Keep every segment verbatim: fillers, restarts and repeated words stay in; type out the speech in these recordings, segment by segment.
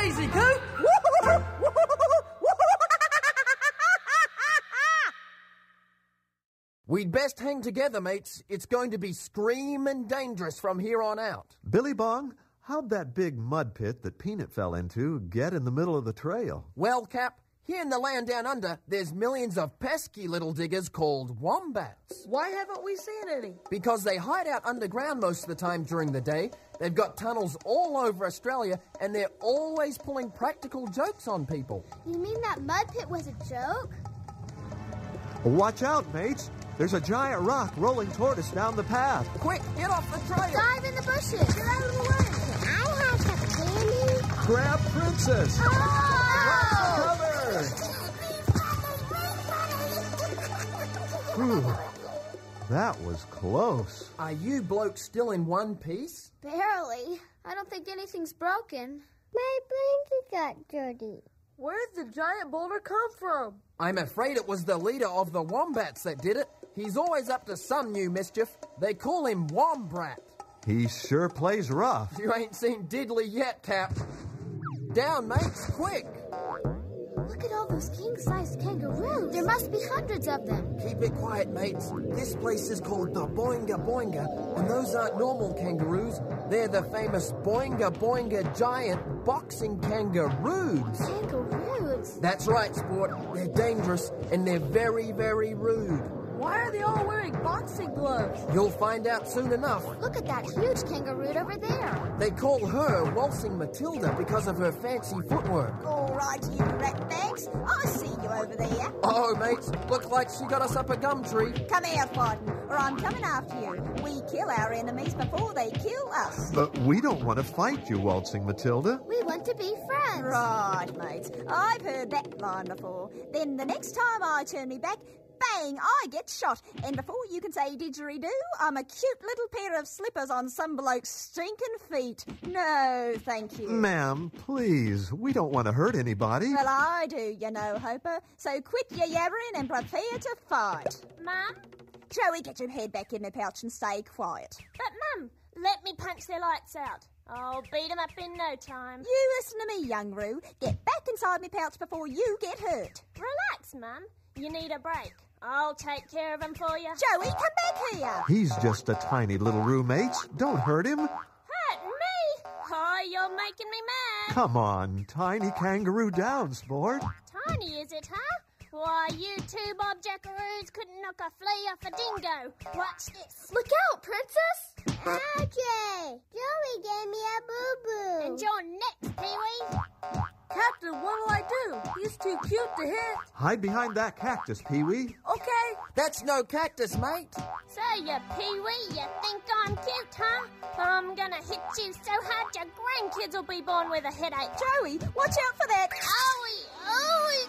crazy, Coop! We'd best hang together, mates. It's going to be screaming dangerous from here on out. Billy Bong, how'd that big mud pit that Peanut fell into get in the middle of the trail? Well, Cap, here in the land down under, there's millions of pesky little diggers called wombats. Why haven't we seen any? Because they hide out underground most of the time during the day. They've got tunnels all over Australia, and they're always pulling practical jokes on people. You mean that mud pit was a joke? Watch out, mates. There's a giant rock rolling toward us down the path. Quick, get off the trail. Dive in the bushes. Get out of the way. I have some candy. Grab Princess. Oh! Cover. Whew. That was close. Are you blokes still in one piece? Barely. I don't think anything's broken. My blanket got dirty. Where'd the giant boulder come from? I'm afraid it was the leader of the wombats that did it. He's always up to some new mischief. They call him Wombrat. He sure plays rough. You ain't seen Diddley yet, Cap. Down, mates, quick. Look at all those king-sized kangaroos. There must be hundreds of them. Keep it quiet, mates. This place is called the Boinga Boinga, and those aren't normal kangaroos. They're the famous Boinga Boinga giant boxing kangaroos. Kangaroos? That's right, sport. They're dangerous, and they're very, very rude. Why are they all wearing boxing gloves? You'll find out soon enough. Look at that huge kangaroo over there. They call her Waltzing Matilda because of her fancy footwork. All right, you ratbags. I see you over there. Oh, mates, look like she got us up a gum tree. Come here, Fodden, or I'm coming after you. We kill our enemies before they kill us. But we don't want to fight you, Waltzing Matilda. We want to be friends. Right, mates. I've heard that line before. Then the next time I turn me back, bang, I get shot. And before you can say didgeridoo, I'm a cute little pair of slippers on some bloke's stinking feet. No, thank you. Ma'am, please, we don't want to hurt anybody. Well, I do, you know, Hopper. So quit your yabbering and prepare to fight. Mum? Joey, get your head back in the pouch and stay quiet. But, Mum, let me punch their lights out. I'll beat 'em up in no time. You listen to me, young Roo. Get back inside me pouch before you get hurt. Relax, Mum. You need a break. I'll take care of him for you. Joey, come back here. He's just a tiny little roommate. Don't hurt him. Hurt me? Oh, you're making me mad. Come on, tiny kangaroo down, sport. Tiny, is it, huh? Why, you two Bob Jackaroos couldn't knock a flea off a dingo. Watch this. Look out, Princess! Okay, Joey gave me a boo-boo. And you're next, Pee-wee. Captain, what'll I do? He's too cute to hit. Hide behind that cactus, Pee-wee. Okay. That's no cactus, mate. So, you Pee-wee, you think I'm cute, huh? I'm gonna hit you so hard your grandkids will be born with a headache. Joey, watch out for that. Owie, owie,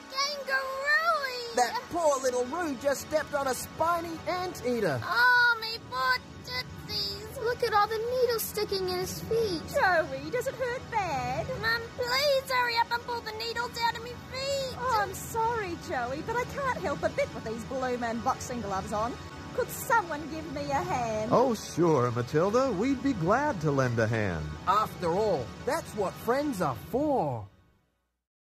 kangaroo. That poor little Roo just stepped on a spiny anteater. Oh, me poor tootsies. Look at all the needles sticking in his feet. Joey, does it hurt bad? Mum, please hurry up and pull the needles out of me feet. Oh, I'm sorry, Joey, but I can't help a bit with these blue-man boxing gloves on. Could someone give me a hand? Oh, sure, Matilda. We'd be glad to lend a hand. After all, that's what friends are for.